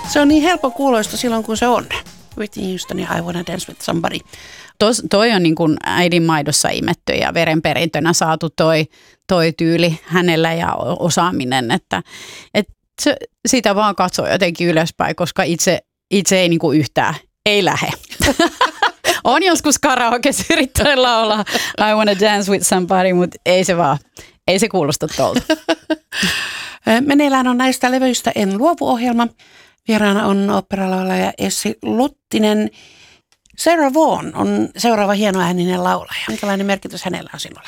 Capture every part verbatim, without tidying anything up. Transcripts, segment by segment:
Se on niin helppo kuuloista silloin, kun se on. Whitney Houston ja I Wanna Dance With Somebody. Tos, toi on niin kuin äidin maidossa imetty ja verenperintönä saatu toi, toi tyyli hänellä ja osaaminen, että, että se, sitä vaan katsoo jotenkin ylöspäin, koska itse, itse ei niin kuin yhtään, ei lähe. On joskus karaokessa yrittänyt laulaa I Wanna Dance With Somebody, mutta ei se vaan, ei se kuulosta tuolta. Meneillään on näistä levyistä En luovu -ohjelma. Vieraana on oopperalaulaja Essi Luttinen. Sarah Vaughan on seuraava hienoääninen laulaja. Minkälainen merkitys hänellä on sinulle?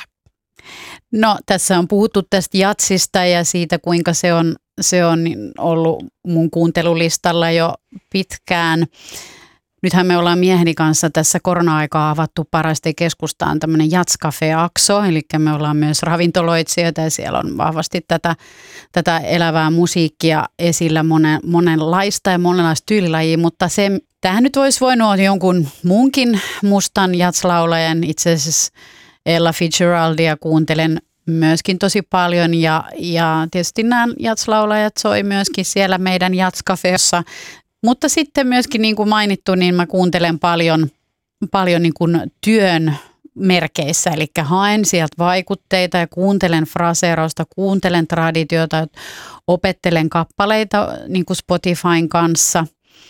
No tässä on puhuttu tästä jatsista ja siitä, kuinka se on, se on ollut mun kuuntelulistalla jo pitkään. Nythän me ollaan mieheni kanssa tässä korona-aikaa avattu Paraisten keskustaan tämmöinen Jats-cafe-akso, eli me ollaan myös ravintoloitsijoita ja siellä on vahvasti tätä, tätä elävää musiikkia esillä monen, monenlaista ja monenlaista tyylilajia, mutta se, tähän nyt olisi voinut olla jonkun muunkin mustan jatslaulajan, itse asiassa Ella Fitzgeraldia kuuntelen myöskin tosi paljon ja, ja tietysti nämä jatslaulajat soi myöskin siellä meidän Jats-cafeossa. Mutta sitten myöskin niin kuin mainittu, niin mä kuuntelen paljon, paljon niin kuin työn merkeissä, eli haen sieltä vaikutteita ja kuuntelen fraseerausta, kuuntelen traditiota, opettelen kappaleita niin kuin Spotifyn kanssa.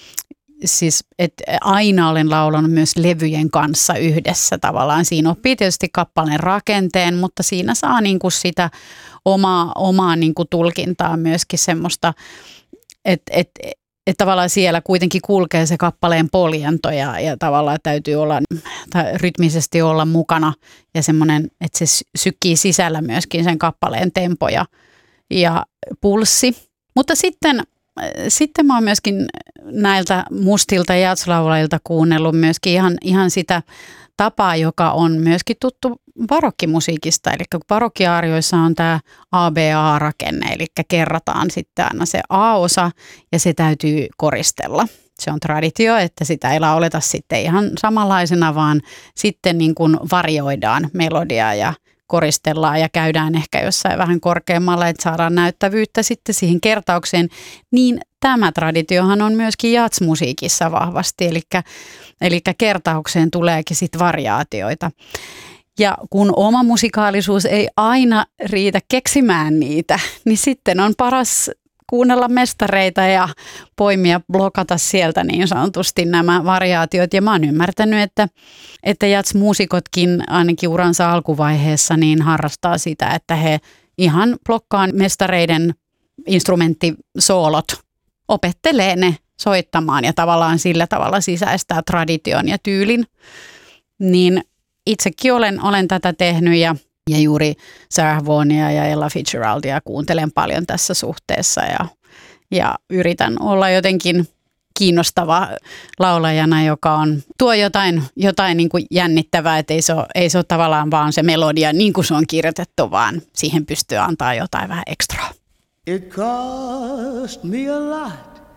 Siis, että aina olen laulanut myös levyjen kanssa yhdessä tavallaan. Siinä oppii tietysti kappaleen rakenteen, mutta siinä saa niin kuin sitä omaa, omaa niin kuin tulkintaa myöskin semmoista, että et, että tavallaan siellä kuitenkin kulkee se kappaleen poljento ja, ja tavallaan täytyy olla tai rytmisesti olla mukana ja semmoinen, että se sykkii sisällä myöskin sen kappaleen tempo ja, ja pulssi. Mutta sitten, sitten mä oon myöskin näiltä mustilta jatslaulajilta kuunnellut myöskin ihan, ihan sitä tapaa, joka on myöskin tuttu barokkimusiikista. Eli kun barokkiaarioissa on tämä A B A-rakenne, eli kerrataan sitten aina se A-osa ja se täytyy koristella. Se on traditio, että sitä ei lauleta sitten ihan samanlaisena, vaan sitten niin kuin varioidaan melodiaa ja koristellaan ja käydään ehkä jossain vähän korkeammalla, että saadaan näyttävyyttä sitten siihen kertaukseen. Niin tämä traditiohan on myöskin jatsmusiikissa vahvasti, eli, eli kertaukseen tuleekin sitten variaatioita. Ja kun oma musikaalisuus ei aina riitä keksimään niitä, niin sitten on paras kuunnella mestareita ja poimia, blokata sieltä niin sanotusti nämä variaatiot. Ja mä oon ymmärtänyt, että, että jats-muusikotkin ainakin uransa alkuvaiheessa niin harrastaa sitä, että he ihan blokkaan mestareiden instrumenttisoolot, opettelee ne soittamaan ja tavallaan sillä tavalla sisäistää tradition ja tyylin. Niin itsekin olen, olen tätä tehnyt ja, ja juuri Sarah Vaughania ja Ella Fitzgeraldia kuuntelen paljon tässä suhteessa ja, ja yritän olla jotenkin kiinnostava laulajana, joka on, tuo jotain, jotain niin kuin jännittävää, että ei se, ole, ei se ole tavallaan vaan se melodia niin kuin se on kirjoitettu, vaan siihen pystyy antaa jotain vähän ekstraa. It cost me a lot